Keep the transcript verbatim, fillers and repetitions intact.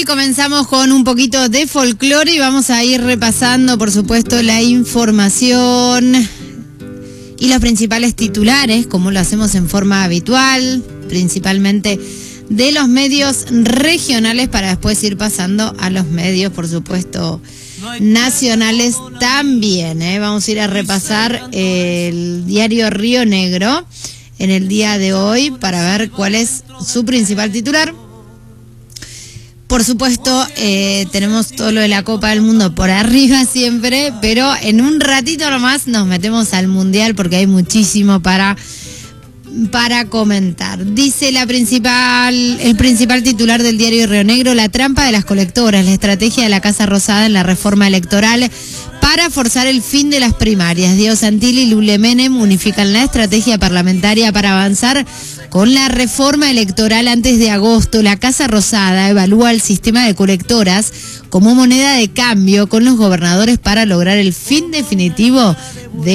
hoy comenzamos con un poquito de folclore y vamos a ir repasando, por supuesto, la información y los principales titulares, como lo hacemos en forma habitual, principalmente de los medios regionales, para después ir pasando a los medios, por supuesto, nacionales también. ¿eh? Vamos a ir a repasar el diario Río Negro en el día de hoy para ver cuál es su principal titular. Por supuesto, eh, tenemos todo lo de la Copa del Mundo por arriba siempre, pero en un ratito nomás nos metemos al Mundial porque hay muchísimo para, para comentar. Dice la principal, el principal titular del diario Río Negro: la trampa de las colectoras, la estrategia de la Casa Rosada en la reforma electoral para forzar el fin de las primarias. Diego Santilli y Lule Menem unifican la estrategia parlamentaria para avanzar con la reforma electoral antes de agosto. La Casa Rosada evalúa el sistema de colectoras como moneda de cambio con los gobernadores para lograr el fin definitivo de